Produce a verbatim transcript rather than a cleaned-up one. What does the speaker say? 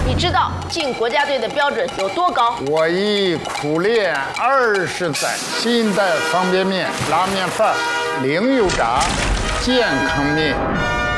你知道进国家队的标准有多高？ 我已苦练二十载，新的方便面、拉面饭、零油炸、健康面。